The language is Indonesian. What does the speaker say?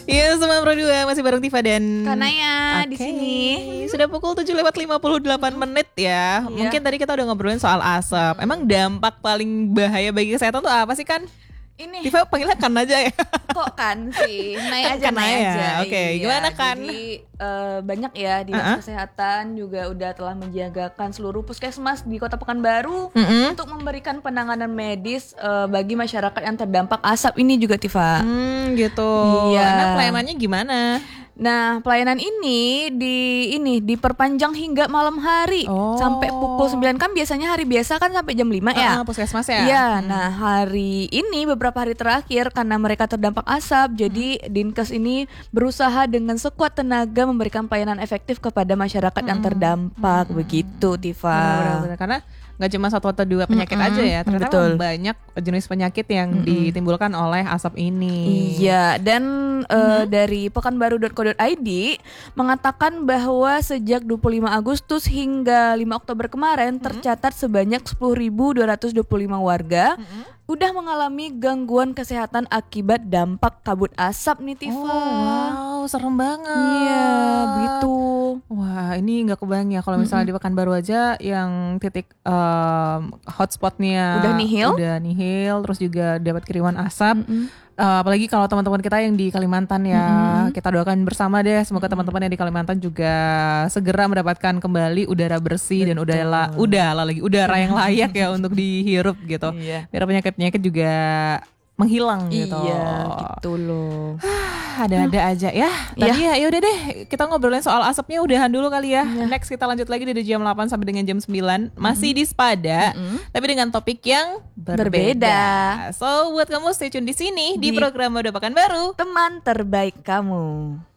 Iya, Semen Pro 2 masih bareng Tifa dan Kanaya di sini. Sudah pukul 7:58 ya. Iya. Mungkin tadi kita udah ngobrolin soal asap. Emang dampak paling bahaya bagi kesehatan tuh apa sih kan? Ini Tifa panggilnya kan aja ya. kok kan sih, naik aja, Kan naik ya? aja. Oke, gimana kan? Jadi banyak ya dinas kesehatan juga udah telah menjagakan seluruh puskesmas di Kota Pekanbaru untuk memberikan penanganan medis bagi masyarakat yang terdampak asap ini juga, Tifa. Gitu. Iya. Nah, pelayanannya gimana? Nah, pelayanan ini diperpanjang hingga malam hari sampai pukul 9, kan biasanya hari biasa kan sampai jam 5 ya. Puskesmas ya? Iya, nah hari ini beberapa hari terakhir karena mereka terdampak asap, jadi Dinkes ini berusaha dengan sekuat tenaga memberikan pelayanan efektif kepada masyarakat yang terdampak, begitu, Tifa. Benar-benar. Karena nggak cuma satu atau dua penyakit aja ya, ternyata betul. banyak jenis penyakit yang ditimbulkan oleh asap ini. Iya, dan dari pekanbaru.co.id mengatakan bahwa sejak 25 Agustus hingga 5 Oktober kemarin tercatat sebanyak 10.225 warga udah mengalami gangguan kesehatan akibat dampak kabut asap nih, Tifa. Wow, serem banget. Iya, begitu. Wah, ini nggak kebayang ya kalau misalnya di Pekanbaru aja yang titik hotspotnya Udah nihil. terus juga dapat kiriman asap. Apalagi kalau teman-teman kita yang di Kalimantan ya, kita doakan bersama deh, semoga teman-teman yang di Kalimantan juga segera mendapatkan kembali udara bersih dan udara yang layak ya untuk dihirup gitu. Iya. Biar penyakit-penyakit juga menghilang gitu. Iya, gitu loh. Ada-ada aja ya. Tadi ya udah deh, kita ngobrolin soal asapnya udahan dulu kali ya. Next kita lanjut lagi dari jam 8 sampai dengan jam 9. Masih di Spada, tapi dengan topik yang berbeda. So, buat kamu stay tune di sini di program Udah Pekanbaru. Teman terbaik kamu.